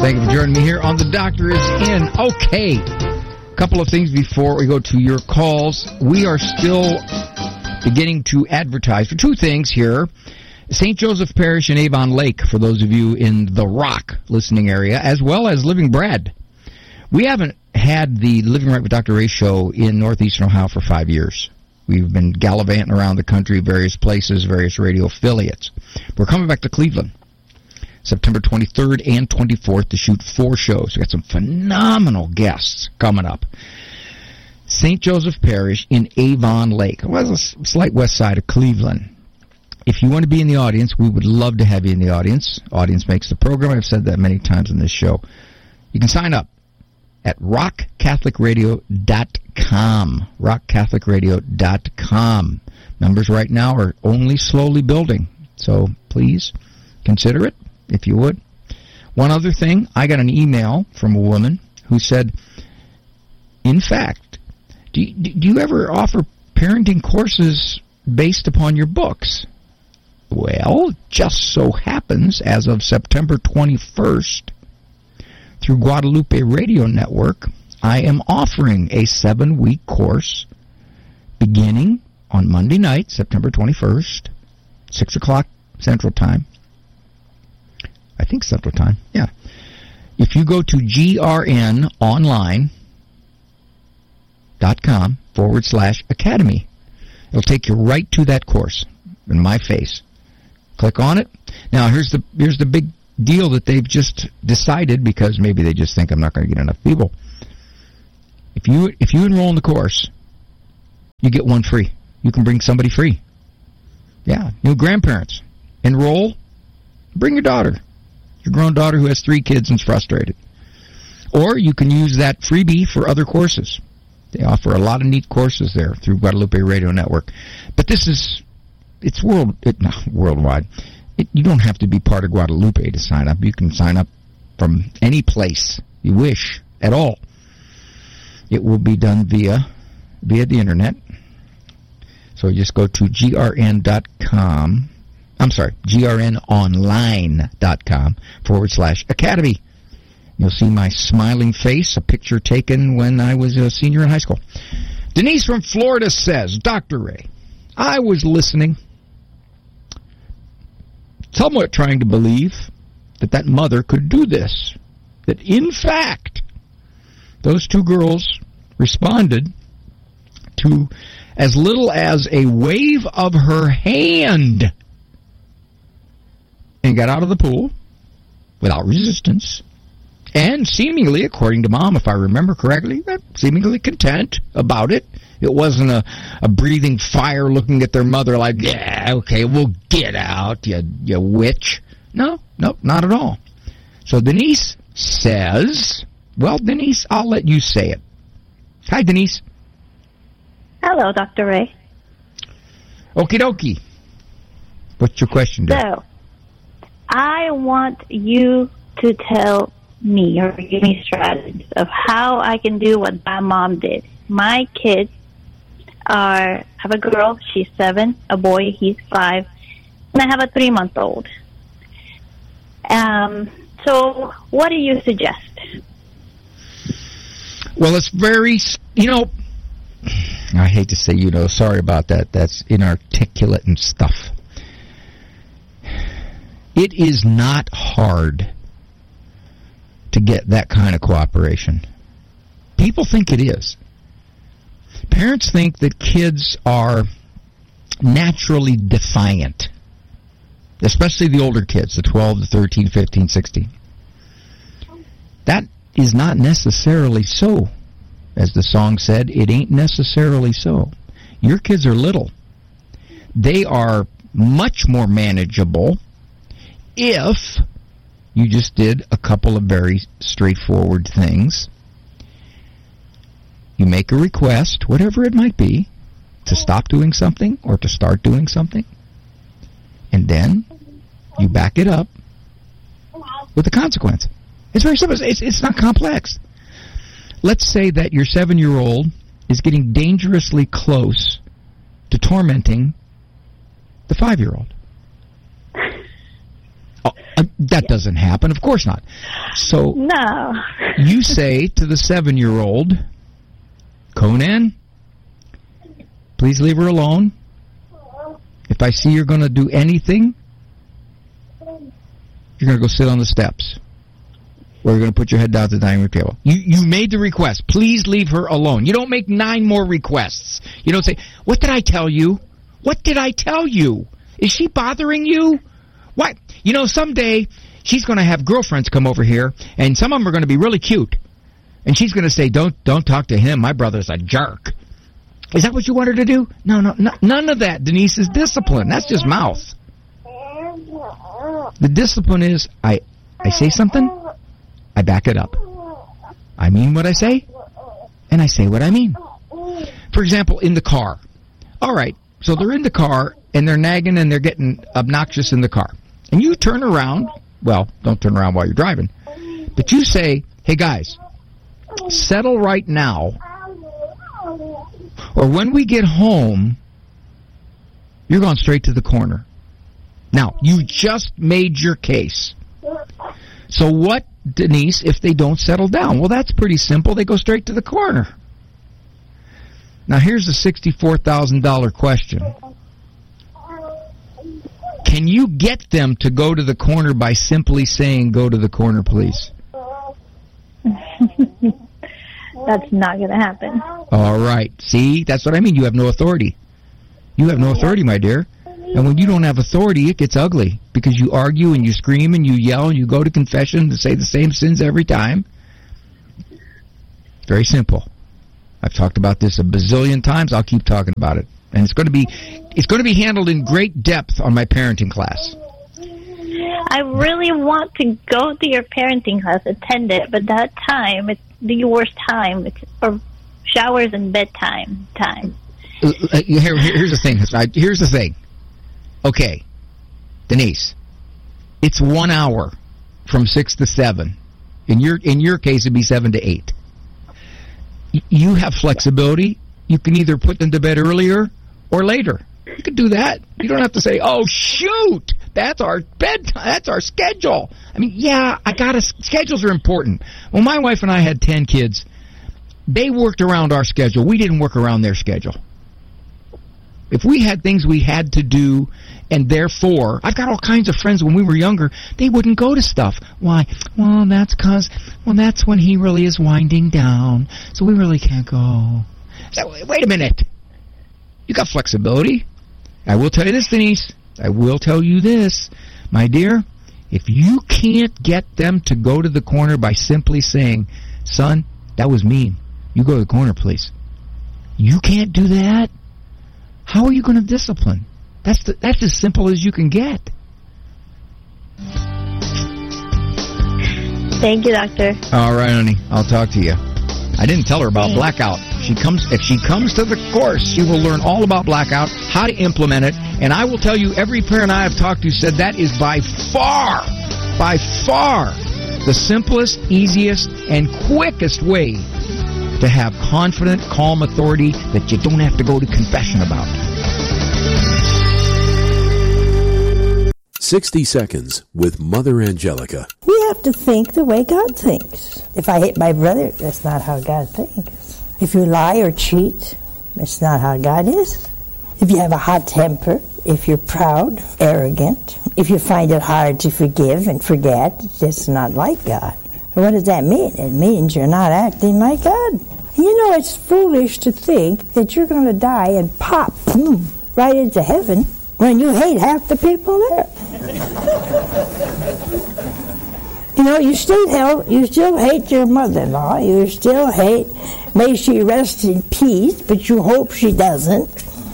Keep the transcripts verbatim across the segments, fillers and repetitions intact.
Thank you for joining me here on The Doctor Is In. Okay, a couple of things before we go to your calls. We are still beginning to advertise for two things here. Saint Joseph Parish in Avon Lake, for those of you in the Rock listening area, as well as Living Bread. We haven't had the Living Right with Doctor Ray show in northeastern Ohio for five years. We've been gallivanting around the country, various places, various radio affiliates. We're coming back to Cleveland, September twenty-third and twenty-fourth, to shoot four shows. We've got some phenomenal guests coming up. Saint Joseph Parish in Avon Lake. Well, it's a slight west side of Cleveland. If you want to be in the audience, we would love to have you in the audience. Audience makes the program. I've said that many times in this show. You can sign up at rock catholic radio dot com. rock catholic radio dot com. Numbers right now are only slowly building, so please consider it, if you would. One other thing, I got an email from a woman who said, in fact, do you, do you ever offer parenting courses based upon your books? Well, just so happens, as of September twenty-first, through Guadalupe Radio Network, I am offering a seven-week course beginning on Monday night, September twenty-first, six o'clock Central Time. I think Central Time, yeah. If you go to grnonline dot com forward slash academy, it'll take you right to that course in my face. Click on it. Now, here's the here's the big deal that they've just decided, because maybe they just think I'm not going to get enough people. If you if you enroll in the course, you get one free. You can bring somebody free. Yeah, new grandparents. Enroll, bring your daughter, your grown daughter who has three kids and's frustrated. Or you can use that freebie for other courses. They offer a lot of neat courses there through Guadalupe Radio Network. But this is, it's world, it, no, worldwide. It, you don't have to be part of Guadalupe to sign up. You can sign up from any place you wish at all. It will be done via via the internet. So just go to G R N dot com. I'm sorry, G R N online dot com forward slash academy. You'll see my smiling face, a picture taken when I was a senior in high school. Denise from Florida says, Doctor Ray, I was listening, somewhat trying to believe that that mother could do this. That, in fact, those two girls responded to as little as a wave of her hand and got out of the pool without resistance. And seemingly, according to Mom, if I remember correctly, seemingly content about it. It wasn't a, a breathing fire looking at their mother like, yeah, okay, we'll get out, you, you witch. No, no, not at all. So Denise says, well, Denise, I'll let you say it. Hi, Denise. Hello, Doctor Ray. Okie dokie. What's your question, dear? So, I want you to tell me or give me strategies of how I can do what my mom did. My kids are, have a girl, she's seven, a boy, he's five, and I have a three-month-old. Um, so what do you suggest? Well, it's very, you know, I hate to say, you know, sorry about that. That's inarticulate and stuff. It is not hard to get that kind of cooperation. People think it is. Parents think that kids are naturally defiant, especially the older kids, the twelve, the thirteen, fifteen, sixteen. That is not necessarily so. As the song said, it ain't necessarily so. Your kids are little. They are much more manageable if you just did a couple of very straightforward things. You make a request, whatever it might be, to stop doing something or to start doing something. And then you back it up with the consequence. It's very simple. It's, it's not complex. Let's say that your seven-year-old is getting dangerously close to tormenting the five-year-old. Oh, uh, that doesn't happen. Of course not. So no. You say to the seven-year-old, Conan, please leave her alone. If I see you're going to do anything, you're going to go sit on the steps. Or you're going to put your head down at the dining room table. You you made the request. Please leave her alone. You don't make nine more requests. You don't say, what did I tell you? What did I tell you? Is she bothering you? What? You know, someday she's going to have girlfriends come over here, and some of them are going to be really cute. And she's going to say, don't don't talk to him. My brother's a jerk. Is that what you want her to do? No, no, no, none of that, Denise, is discipline. That's just mouth. The discipline is, I, I say something, I back it up. I mean what I say, and I say what I mean. For example, in the car. All right, so they're in the car, and they're nagging, and they're getting obnoxious in the car. And you turn around. Well, don't turn around while you're driving. But you say, hey, guys, settle right now, or when we get home, you're going straight to the corner. Now, you just made your case. So what, Denise, if they don't settle down? Well, that's pretty simple. They go straight to the corner. Now, here's a sixty-four thousand dollars question. Can you get them to go to the corner by simply saying, go to the corner, please? That's not going to happen. All right. See, that's what I mean. You have no authority. You have no authority, my dear. And when you don't have authority, it gets ugly because you argue and you scream and you yell and you go to confession to say the same sins every time. Very simple. I've talked about this a bazillion times. I'll keep talking about it. And it's going to be it's going to be handled in great depth on my parenting class. I really want to go to your parenting class, attend it, but that time, it's the worst time. It's for showers and bedtime time. Here, here's the thing. Here's the thing. Okay, Denise, it's one hour from six to seven. In your in your case, it'd be seven to eight. You have flexibility. You can either put them to bed earlier or later. You can do that. You don't have to say, "Oh shoot, that's our bedtime. That's our schedule." I mean, yeah, I gotta. Schedules are important. When my wife and I had ten kids, they worked around our schedule. We didn't work around their schedule. If we had things we had to do, and therefore, I've got all kinds of friends when we were younger, they wouldn't go to stuff. Why? Well, that's because, well, that's when he really is winding down, so we really can't go. So, wait a minute. You got flexibility. I will tell you this, Denise. I will tell you this. My dear, if you can't get them to go to the corner by simply saying, son, that was mean. You go to the corner, please. You can't do that. How are you going to discipline? That's the, that's as simple as you can get. Thank you, Doctor. All right, honey. I'll talk to you. I didn't tell her about Thanks. Blackout. She comes if she comes to the course, she will learn all about Blackout, how to implement it, and I will tell you, every parent I have talked to said that is by far, by far, the simplest, easiest, and quickest way to have confident, calm authority that you don't have to go to confession about. sixty seconds with Mother Angelica. We have to think the way God thinks. If I hit my brother, that's not how God thinks. If you lie or cheat, that's not how God is. If you have a hot temper, if you're proud, arrogant, if you find it hard to forgive and forget, that's not like God. What does that mean? It means you're not acting like God. You know, it's foolish to think that you're going to die and pop boom, right into heaven when you hate half the people there. You know, you still hate, you still hate your mother-in-law. You still hate, may she rest in peace, but you hope she doesn't.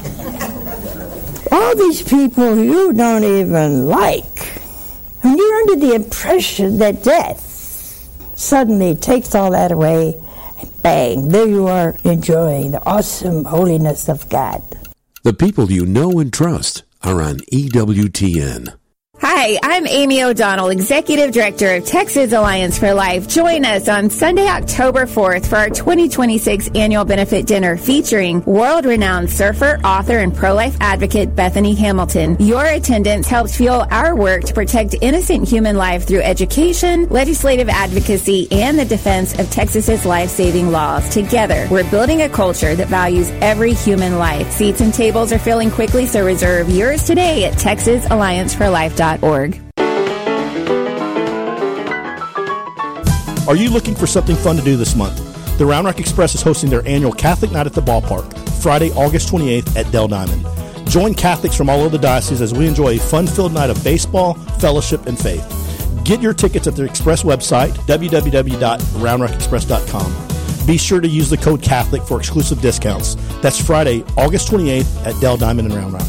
All these people you don't even like. And you're under the impression that death suddenly takes all that away, and bang, there you are enjoying the awesome holiness of God. The people you know and trust are on E W T N. Hi, I'm Amy O'Donnell, Executive Director of Texas Alliance for Life. Join us on Sunday, October fourth for our twenty twenty-six annual benefit dinner featuring world-renowned surfer, author, and pro-life advocate Bethany Hamilton. Your attendance helps fuel our work to protect innocent human life through education, legislative advocacy, and the defense of Texas's life-saving laws. Together, we're building a culture that values every human life. Seats and tables are filling quickly, so reserve yours today at texas alliance for life dot org. Are you looking for something fun to do this month? The Round Rock Express is hosting their annual Catholic Night at the Ballpark, Friday, August twenty-eighth at Del Diamond. Join Catholics from all over the diocese as we enjoy a fun-filled night of baseball, fellowship, and faith. Get your tickets at the Express website, w w w dot round rock express dot com. Be sure to use the code Catholic for exclusive discounts. That's Friday, August twenty-eighth at Del Diamond in Round Rock.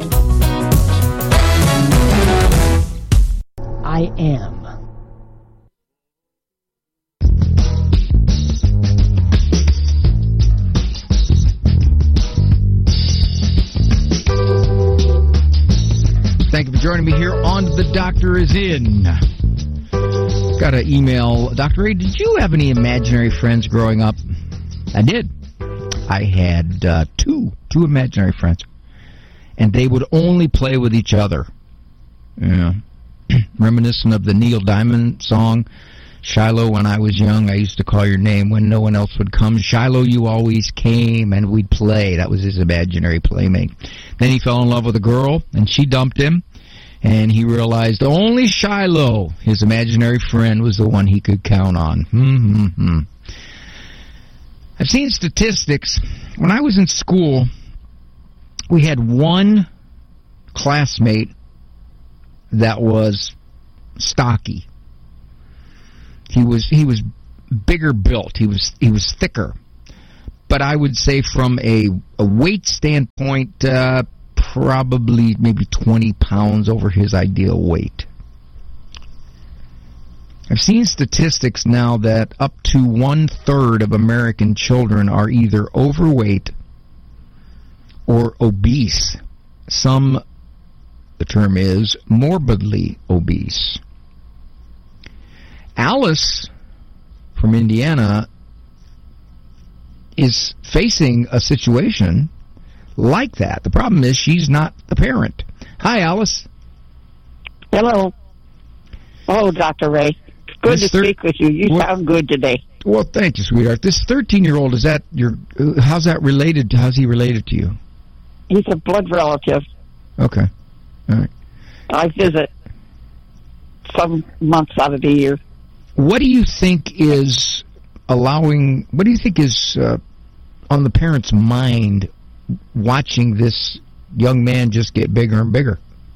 I am. Thank you for joining me here on The Doctor Is In. Got an email. Doctor A, did you have any imaginary friends growing up? I did. I had uh, two, two imaginary friends. And they would only play with each other. Yeah. Reminiscent of the Neil Diamond song, Shiloh, when I was young, I used to call your name when no one else would come. Shiloh, you always came, and we'd play. That was his imaginary playmate. Then he fell in love with a girl, and she dumped him, and he realized only Shiloh, his imaginary friend, was the one he could count on. Mm-hmm. I've seen statistics. When I was in school, we had one classmate that was stocky. He was he was bigger built. He was he was thicker. But I would say from a, a weight standpoint, uh, probably maybe twenty pounds over his ideal weight. I've seen statistics now that up to one-third of American children are either overweight or obese. Some, the term is, morbidly obese. Alice from Indiana is facing a situation like that. The problem is she's not the parent. Hi, Alice. Hello. Hello, Doctor Ray. It's good This to thir- speak with you. You Well- sound good today. Well, thank you, sweetheart. This thirteen-year-old, is that your? uh, How's that related? To, how's he related to you? He's a blood relative. Okay, all right. I visit some months out of the year. What do you think is allowing? What do you think is uh, on the parent's mind watching this young man just get bigger and bigger?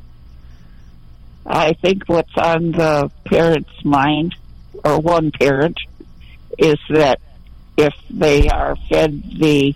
I think what's on the parent's mind, or one parent, is that if they are fed the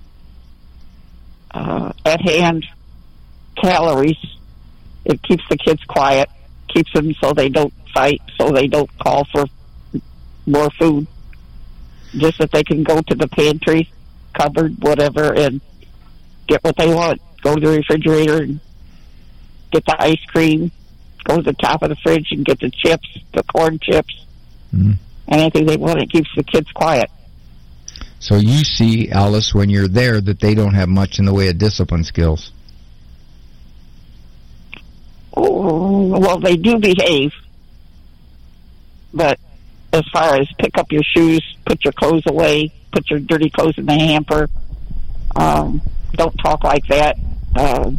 uh, at-hand calories, it keeps the kids quiet, keeps them so they don't fight, so they don't call for more food. Just that they can go to the pantry, cupboard, whatever, and get what they want. Go to the refrigerator and get the ice cream. Go to the top of the fridge and get the chips, the corn chips. Mm. Anything they want, it keeps the kids quiet. So you see, Alice, when you're there, that they don't have much in the way of discipline skills. Oh, well, they do behave. But as far as pick up your shoes, put your clothes away, put your dirty clothes in the hamper, um, don't talk like that, um,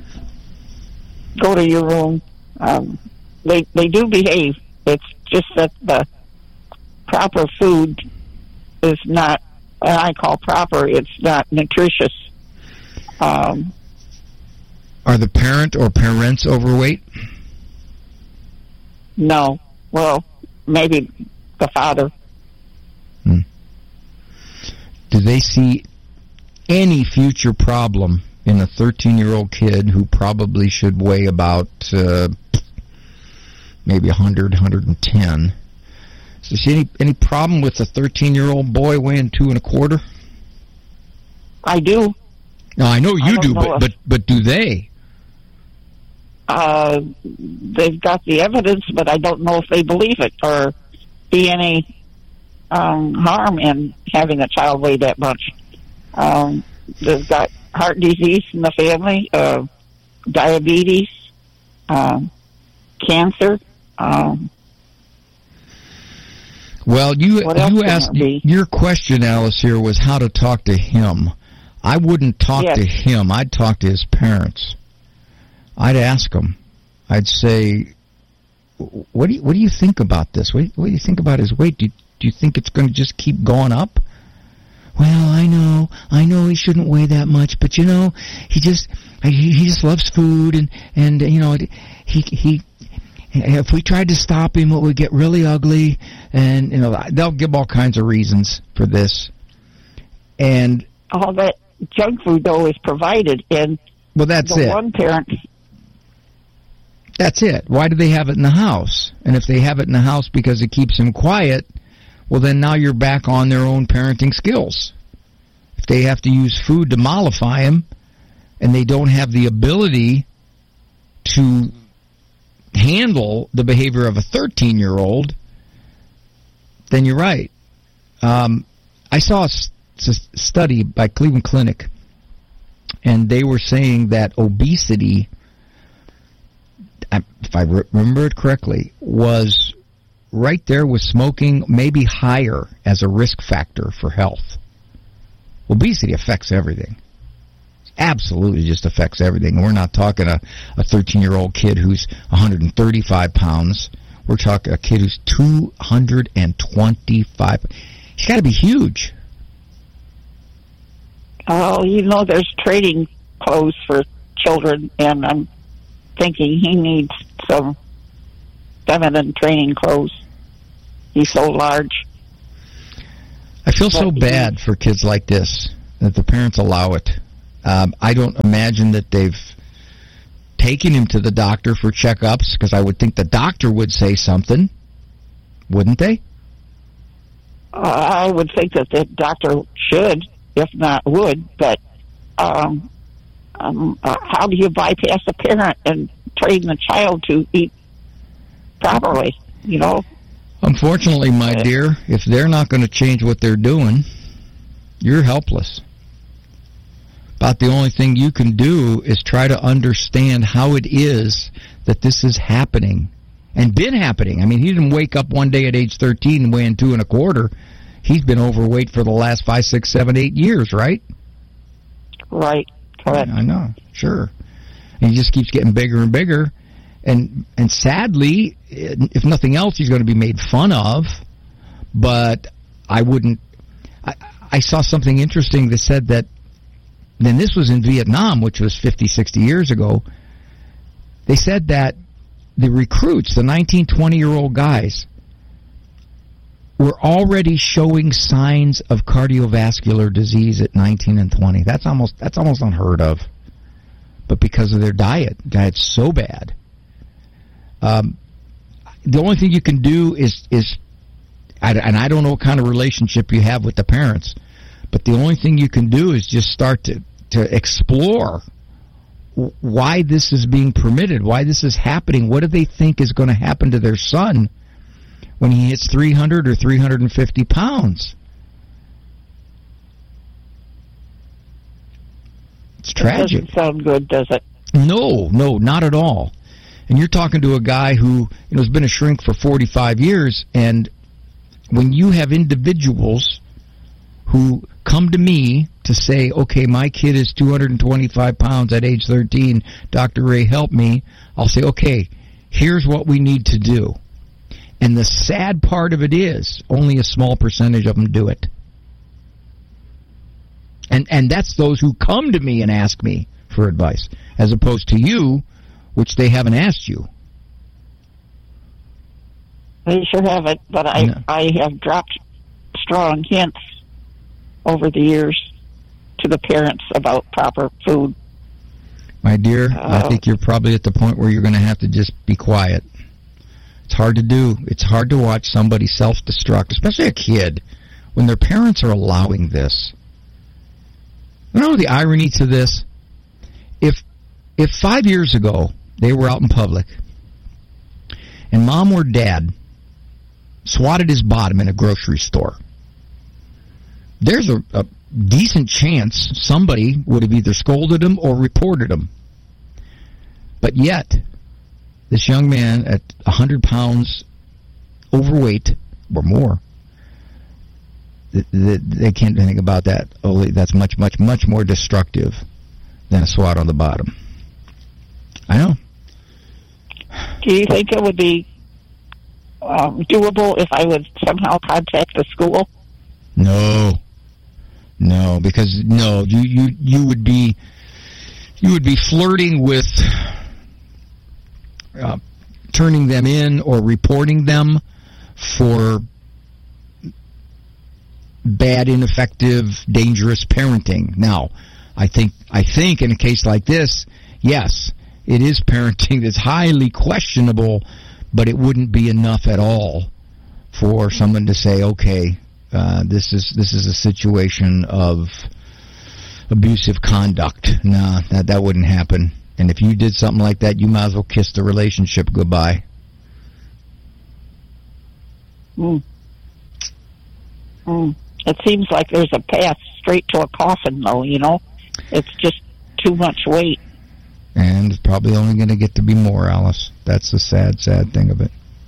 go to your room. Um, they they do behave. It's just that the proper food is not, and I call proper, it's not nutritious. Um, Are the parent or parents overweight? no. Well, maybe the father. Hmm. Do they see any future problem in a thirteen-year-old kid who probably should weigh about uh, maybe one hundred, one hundred ten? Is there any, any problem with a thirteen-year-old boy weighing two and a quarter? I do. No, I know I you don't do, know but, if- but but do they? uh, they've got the evidence, but I don't know if they believe it or be any um, harm in having a child weigh that much. Um, they've got heart disease in the family, uh, diabetes, um, cancer. Um, well, you what else you can asked there be? your question, Alice, here was how to talk to him. I wouldn't talk Yes. to him. I'd talk to his parents. I'd ask them. I'd say, "What do you what do you think about this? What do you, what do you think about his weight? Do you, do you think it's going to just keep going up?" Well, I know, I know he shouldn't weigh that much, but you know, he just he, he just loves food, and and you know, he he. If we tried to stop him, it would get really ugly, and you know they'll give all kinds of reasons for this. And All that junk food, though, is provided, and well, that's the it. one parent. That's it. Why do they have it in the house? And if they have it in the house because it keeps him quiet, well, then now you're back on their own parenting skills. If they have to use food to mollify him, and they don't have the ability to handle the behavior of a thirteen-year-old, then you're right. Um, I saw a, s- a study by Cleveland Clinic, and they were saying that obesity, if I re- remember it correctly, was right there with smoking, maybe higher as a risk factor for health. Obesity affects everything. Absolutely just affects everything. We're not talking a, a thirteen-year-old kid who's one hundred thirty-five pounds. We're talking a kid who's two hundred twenty-five. He's got to be huge. Oh, you know, there's training clothes for children, and I'm thinking he needs some feminine training clothes. He's so large. I feel so But- bad for kids like this, that the parents allow it. Um, I don't imagine that they've taken him to the doctor for checkups, because I would think the doctor would say something, wouldn't they? Uh, I would think that the doctor should, if not would, but um, um, uh, how do you bypass a parent and train the child to eat properly, you know? Unfortunately, my dear, if they're not going to change what they're doing, you're helpless. About the only thing you can do is try to understand how it is that this is happening, and been happening. I mean, he didn't wake up one day at age thirteen and weighing two and a quarter. He's been overweight for the last five, six, seven, eight years, right? Right, correct. I know, sure. And he just keeps getting bigger and bigger. And and sadly, if nothing else, he's going to be made fun of. But I wouldn't... I, I saw something interesting that said that, then this was in Vietnam, which was fifty, sixty years ago. They said that the recruits, the nineteen, twenty-year-old guys, were already showing signs of cardiovascular disease at nineteen and twenty. That's almost that's almost unheard of. But because of their diet, diet's so bad. Um, the only thing you can do is is, and I don't know what kind of relationship you have with the parents, but the only thing you can do is just start to, to explore why this is being permitted, why this is happening. What do they think is going to happen to their son when he hits three hundred or three hundred fifty pounds? It's tragic. It doesn't sound good, does it? No, no, not at all. And you're talking to a guy who, you know, has been a shrink for forty-five years, and when you have individuals who come to me to say, okay, my kid is two hundred twenty-five pounds at age thirteen, Doctor Ray, help me, I'll say, okay, here's what we need to do. And the sad part of it is, only a small percentage of them do it. And and that's those who come to me and ask me for advice, as opposed to you, which they haven't asked you. They sure haven't, but I, No. I have dropped strong hints over the years to the parents about proper food. My dear, I Uh, think you're probably at the point where you're going to have to just be quiet. It's hard to do. It's hard to watch somebody self-destruct, especially a kid, when their parents are allowing this. You know the irony to this? If if five years ago They were out in public. And mom or dad swatted his bottom in a grocery store. There's a, a decent chance somebody would have either scolded him or reported him. But yet, this young man at one hundred pounds overweight or more, th- th- they can't do anything about that. Oh, that's much, much, much more destructive than a swat on the bottom. I know. Do you think it would be um, doable if I would somehow contact the school? No. No, because no, you, you, you would be you would be flirting with uh, turning them in or reporting them for bad, ineffective, dangerous parenting. Now, I think I think in a case like this, yes, it is parenting that's highly questionable, but it wouldn't be enough at all for someone to say, okay, uh, this is this is a situation of abusive conduct. No, that that wouldn't happen. And if you did something like that, you might as well kiss the relationship goodbye. Mm. Mm. It seems like there's a path straight to a coffin, though, you know? It's just too much weight. And it's probably only going to get to be more, Alice. That's the sad, sad thing of it.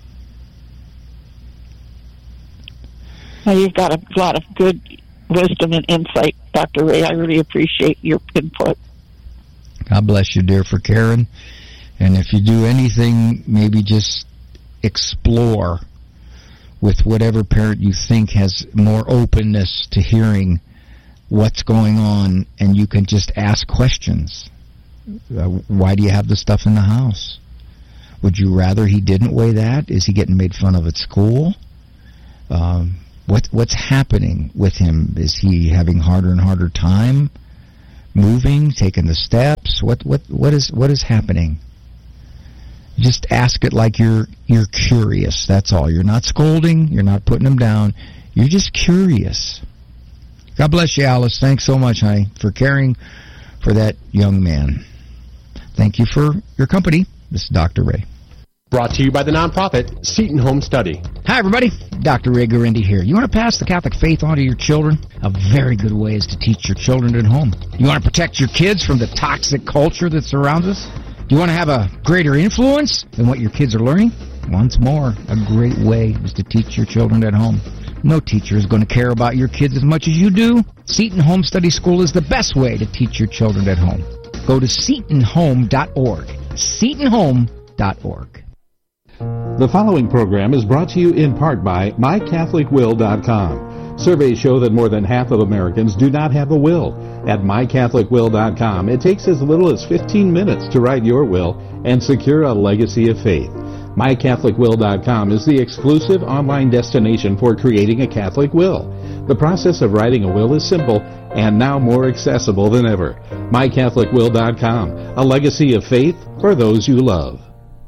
Well, you've got a lot of good wisdom and insight, Doctor Ray. I really appreciate your input. God bless you, dear, for caring. And if you do anything, maybe just explore with whatever parent you think has more openness to hearing what's going on, and you can just ask questions. Uh, why do you have the stuff in the house? Would you rather he didn't weigh that? Is he getting made fun of at school? Um, what what's happening with him? Is he having harder and harder time moving, taking the steps? What what what is what is happening? Just ask it like you're you're curious. That's all. You're not scolding. You're not putting him down. You're just curious. God bless you, Alice. Thanks so much, honey, for caring for that young man. Thank you for your company. This is Doctor Ray. Brought to you by the nonprofit Seton Home Study. Hi, everybody. Doctor Ray Guarendi here. You want to pass the Catholic faith on to your children? A very good way is to teach your children at home. You want to protect your kids from the toxic culture that surrounds us? Do you want to have a greater influence than what your kids are learning? Once more, a great way is to teach your children at home. No teacher is going to care about your kids as much as you do. Seton Home Study School is the best way to teach your children at home. Go to seton home dot org. seton home dot org. The following program is brought to you in part by my catholic will dot com. Surveys show that more than half of Americans do not have a will. At my catholic will dot com, it takes as little as fifteen minutes to write your will and secure a legacy of faith. my catholic will dot com is the exclusive online destination for creating a Catholic will. The process of writing a will is simple and now more accessible than ever. my catholic will dot com, a legacy of faith for those you love.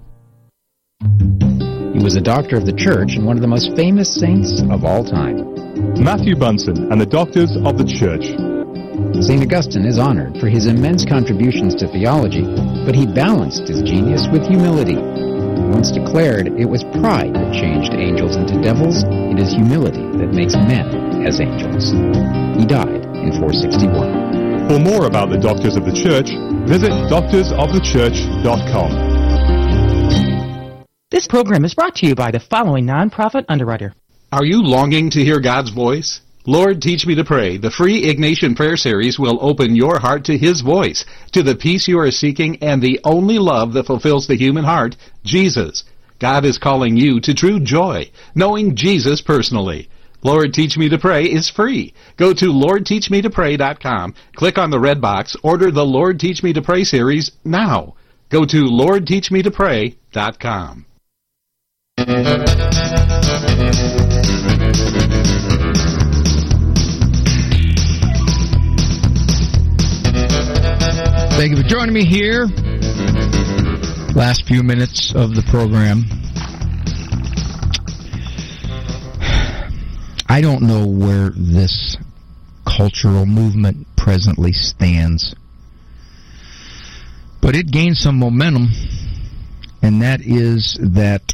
He was a doctor of the church and one of the most famous saints of all time. Matthew Bunsen and the Doctors of the Church. Saint Augustine is honored for his immense contributions to theology, but he balanced his genius with humility. He once declared it was pride that changed angels into devils. It is humility that makes men as angels. He died in four sixty-one. For more about the Doctors of the Church, visit doctors of the church dot com. This program is brought to you by the following nonprofit underwriter. Are you longing to hear God's voice? Lord, Teach Me to Pray, the free Ignatian Prayer Series will open your heart to His voice, to the peace you are seeking, and the only love that fulfills the human heart, Jesus. God is calling you to true joy, knowing Jesus personally. Lord, Teach Me to Pray is free. Go to lord teach me to pray dot com, click on the red box, order the Lord Teach Me to Pray series now. Go to lord teach me to pray dot com. Thank you for joining me here. Last few minutes of the program. I don't know where this cultural movement presently stands, but it gained some momentum And that is that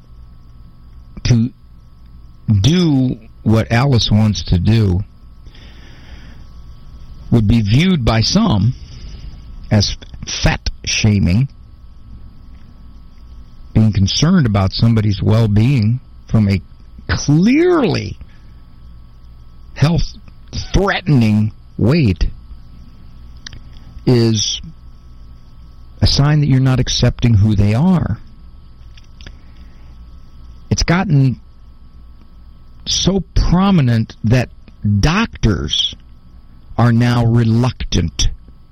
to do what Alice wants to do would be viewed by some as fat shaming, being concerned about somebody's well-being from a clearly health-threatening weight is a sign that you're not accepting who they are. It's gotten so prominent that doctors are now reluctant.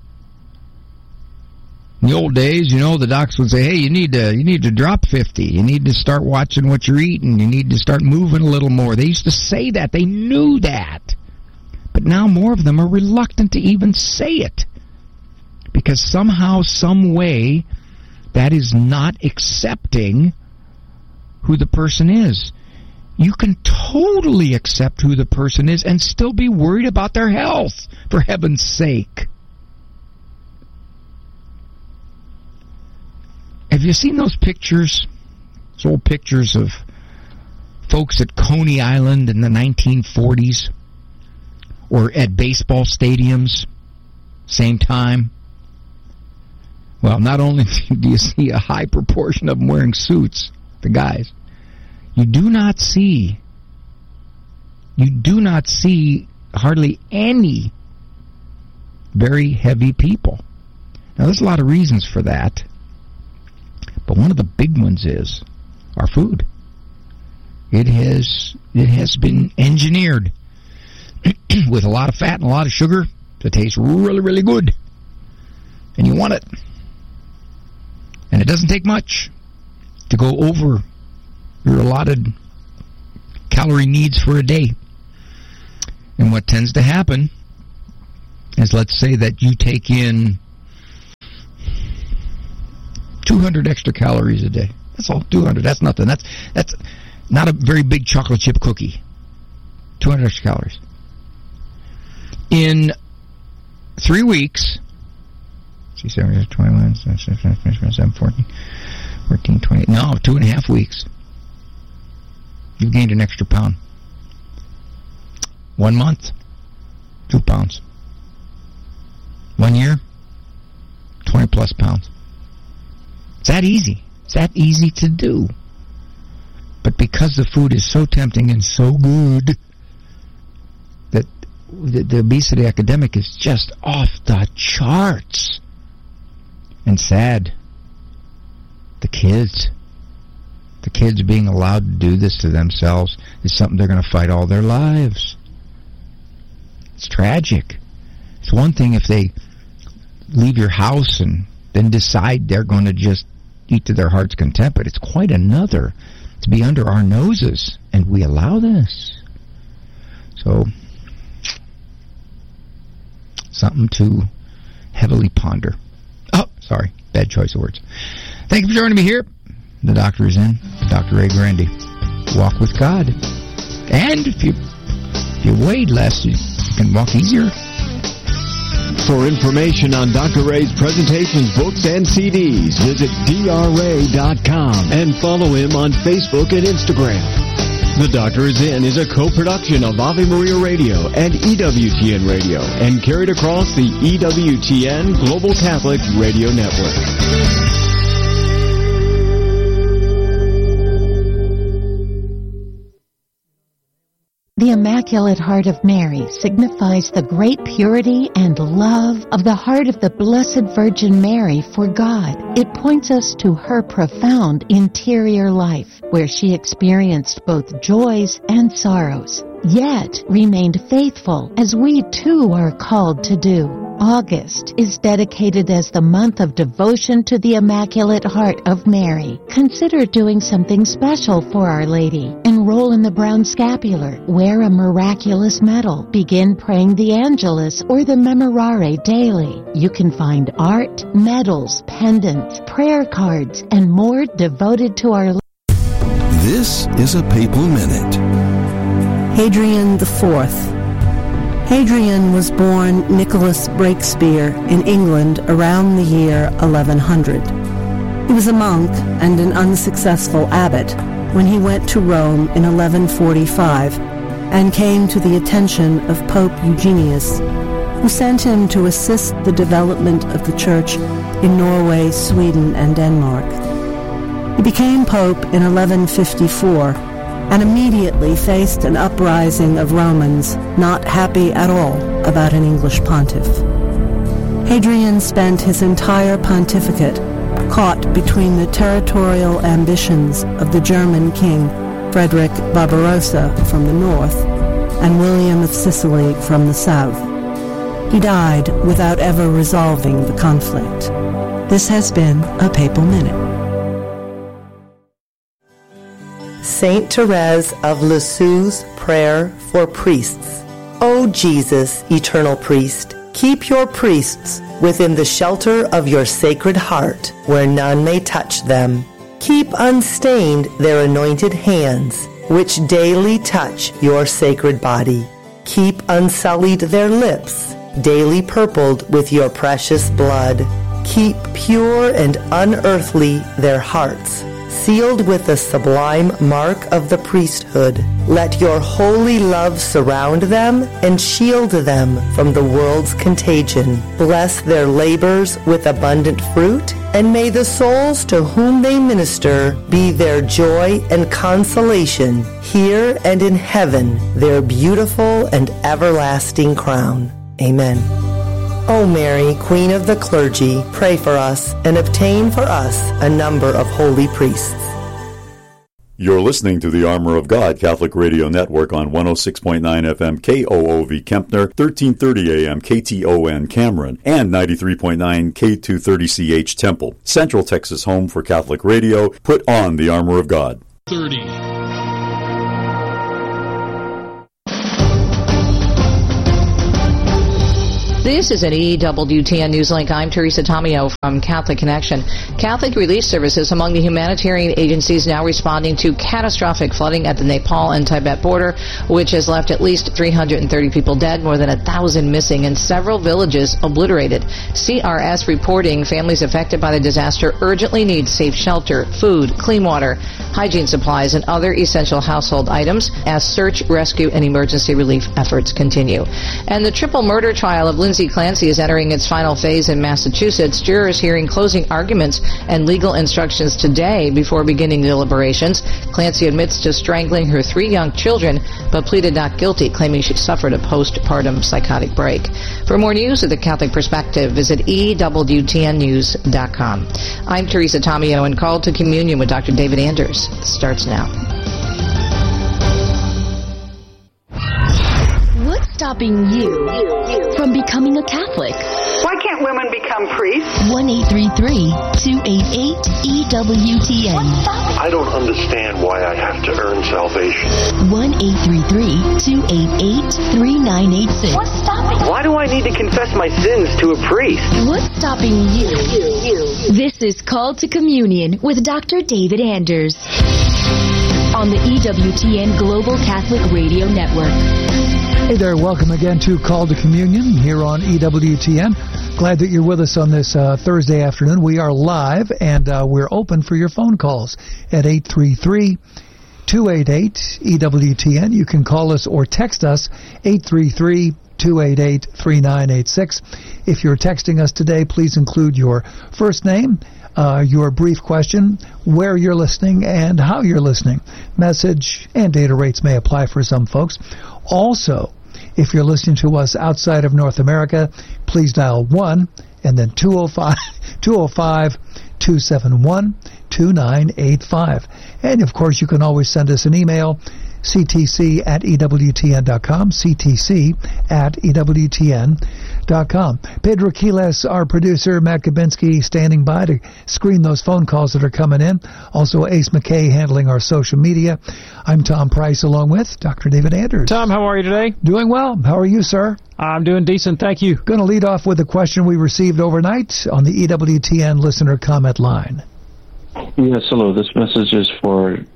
In the old days, you know, the docs would say, hey, you need to you need to drop fifty. You need to start watching what you're eating. You need to start moving a little more. They used to say that. They knew that. But now more of them are reluctant to even say it. Because somehow, some way, that is not accepting who the person is. You can totally accept who the person is and still be worried about their health, for heaven's sake. Have you seen those pictures, those old pictures of folks at Coney Island in the nineteen forties? Or at baseball stadiums, same time? Well, not only do you see a high proportion of them wearing suits, the guys, you do not see, you do not see hardly any very heavy people. Now, there's a lot of reasons for that, but one of the big ones is our food. It has, it has been engineered with a lot of fat and a lot of sugar to taste really, really good. And you want it. And it doesn't take much to go over your allotted calorie needs for a day. And what tends to happen is, let's say that you take in two hundred extra calories a day. That's all, two hundred. That's nothing. That's that's not a very big chocolate chip cookie. two hundred extra calories. In three weeks, see, seven, twenty-one, seven, fourteen, fourteen, twenty, no, two and a half weeks, you've gained an extra pound. One month, two pounds. One year, twenty plus pounds. It's that easy. It's that easy to do. But because the food is so tempting and so good, that the, the obesity epidemic is just off the charts. And sad. The kids. The kids being allowed to do this to themselves is something they're going to fight all their lives. It's tragic. It's one thing if they leave your house and then decide they're going to just eat to their heart's content, but it's quite another to be under our noses and we allow this. So, something to heavily ponder. Oh, sorry, bad choice of words. Thank you for joining me here. The doctor is in. Doctor Ray Grandy. Walk with God. And if you if you weighed less, you can walk easier. For information on Doctor Ray's presentations, books, and C Ds, visit D R ray dot com and follow him on Facebook and Instagram. The Doctor is In is a co-production of Ave Maria Radio and E W T N Radio and carried across the E W T N Global Catholic Radio Network. The Immaculate Heart of Mary signifies the great purity and love of the heart of the Blessed Virgin Mary for God. It points us to her profound interior life, where she experienced both joys and sorrows, yet remained faithful, as we too are called to do. August is dedicated as the month of devotion to the Immaculate Heart of Mary. Consider doing something special for Our Lady. Enroll in the Brown Scapular. Wear a miraculous medal. Begin praying the Angelus or the Memorare daily. You can find art, medals, pendants, prayer cards, and more devoted to Our Lady. This is a Papal Minute. Hadrian the Fourth. Hadrian was born Nicholas Breakspere in England around the year eleven hundred. He was a monk and an unsuccessful abbot when he went to Rome in eleven forty-five and came to the attention of Pope Eugenius, who sent him to assist the development of the church in Norway, Sweden, and Denmark. He became pope in eleven fifty-four and immediately faced an uprising of Romans not happy at all about an English pontiff. Hadrian spent his entire pontificate caught between the territorial ambitions of the German king Frederick Barbarossa from the north and William of Sicily from the south. He died without ever resolving the conflict. This has been a Papal Minute. Saint Therese of Lisieux's Prayer for Priests. O Jesus, eternal priest, keep your priests within the shelter of your sacred heart, where none may touch them. Keep unstained their anointed hands, which daily touch your sacred body. Keep unsullied their lips, daily purpled with your precious blood. Keep pure and unearthly their hearts, sealed with the sublime mark of the priesthood. Let your holy love surround them and shield them from the world's contagion. Bless their labors with abundant fruit, and may the souls to whom they minister be their joy and consolation, here and in heaven, their beautiful and everlasting crown. Amen. O Mary, Queen of the clergy, pray for us and obtain for us a number of holy priests. You're listening to the Armor of God Catholic Radio Network on one oh six point nine F M K O O V Kempner, thirteen thirty A M K T O N Cameron, and ninety-three point nine K two thirty C H Temple. Central Texas home for Catholic radio. Put on the Armor of God. thirty. This is an E W T N Newslink. I'm Teresa Tomeo from Catholic Connection. Catholic Relief Services among the humanitarian agencies now responding to catastrophic flooding at the Nepal and Tibet border, which has left at least three hundred thirty people dead, more than a thousand missing, and several villages obliterated. C R S reporting families affected by the disaster urgently need safe shelter, food, clean water, hygiene supplies, and other essential household items as search, rescue, and emergency relief efforts continue. And the triple murder trial of Lindsay Clancy is entering its final phase in Massachusetts. Jurors hearing closing arguments and legal instructions today before beginning deliberations. Clancy admits to strangling her three young children, but pleaded not guilty, claiming she suffered a postpartum psychotic break. For more news of the Catholic Perspective, visit E W T N news dot com. I'm Teresa Tomeo, and Call to Communion with Doctor David Anders starts now. What's stopping you from becoming a Catholic? Why can't women become priests? one eight three three, two eight eight, E W T N. I don't understand why I have to earn salvation. one eight three three, two eight eight, three nine eight six. What's stopping? Why do I need to confess my sins to a priest? What's stopping you? This is Call to Communion with Doctor David Anders on the E W T N Global Catholic Radio Network. Hey there, welcome again to Call to Communion here on E W T N. Glad that you're with us on this uh, Thursday afternoon. We are live, and uh, we're open for your phone calls at eight three three, two eight eight, E W T N. You can call us or text us, eight three three, two eight eight, three nine eight six. If you're texting us today, please include your first name, Uh, your brief question, where you're listening, and how you're listening. Message and data rates may apply for some folks. Also, if you're listening to us outside of North America, please dial one and then two oh five, two seven one, two nine eight five. And, of course, you can always send us an email, C T C at E W T N dot com, C T C at E W T N dot com. Pedro Quiles, our producer, Matt Kabinski standing by to screen those phone calls that are coming in. Also, Ace McKay handling our social media. I'm Tom Price along with Doctor David Anders. Tom, how are you today? Doing well. How are you, sir? I'm doing decent, thank you. Going to lead off with a question we received overnight on the E W T N listener comment line. Yes, hello. This message is for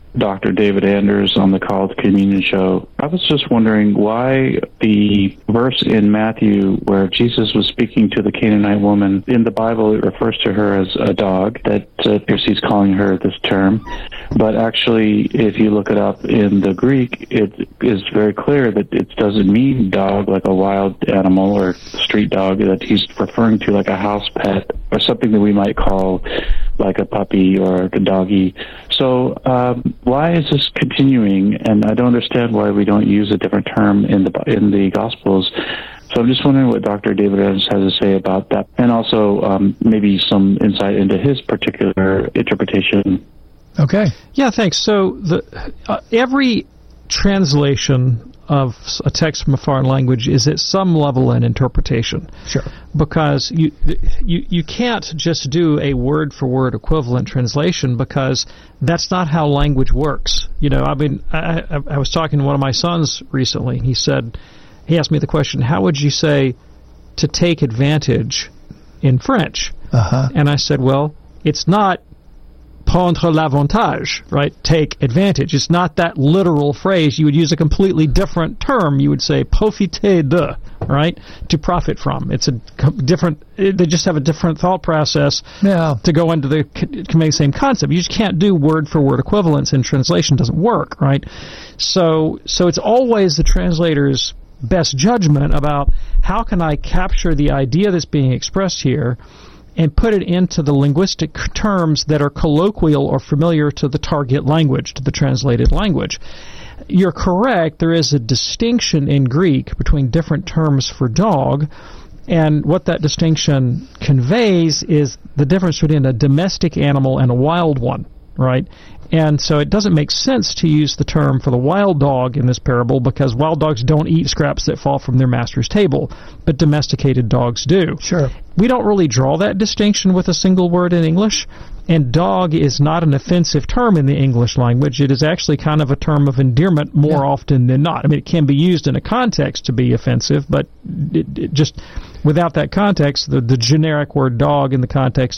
Doctor David Anders on the Call to Communion show. I was just wondering why the verse in Matthew where Jesus was speaking to the Canaanite woman, in the Bible it refers to her as a dog, that uh, he's calling her this term. But actually, if you look it up in the Greek, it is very clear that it doesn't mean dog like a wild animal or street dog, that he's referring to like a house pet or something that we might call like a puppy or a doggy. So um, why is this continuing? And I don't understand why we don't use a different term in the in the Gospels. So I'm just wondering what Doctor David Anders has to say about that, and also um, maybe some insight into his particular interpretation. Okay. Yeah, thanks. So the uh, every translation of a text from a foreign language is at some level an interpretation. Sure. Because you you you can't just do a word-for-word equivalent translation, because that's not how language works. You know, I mean, I, I, I was talking to one of my sons recently. He said, he asked me the question, how would you say to take advantage in French? Uh-huh. And I said, well, it's not prendre l'avantage, right? Take advantage. It's not that literal phrase. You would use a completely different term. You would say profiter de, right? To profit from. It's a different, they just have a different thought process yeah. to go into the convey the same concept. You just can't do word for word equivalence, and translation doesn't work, right? So, so it's always the translator's best judgment about how can I capture the idea that's being expressed here and put it into the linguistic terms that are colloquial or familiar to the target language, to the translated language. You're correct, there is a distinction in Greek between different terms for dog, and what that distinction conveys is the difference between a domestic animal and a wild one, right? And so it doesn't make sense to use the term for the wild dog in this parable, because wild dogs don't eat scraps that fall from their master's table, but domesticated dogs do. Sure. We don't really draw that distinction with a single word in English, and dog is not an offensive term in the English language. It is actually kind of a term of endearment more yeah. often than not. I mean, it can be used in a context to be offensive, but it, it just without that context, the, the generic word dog in the context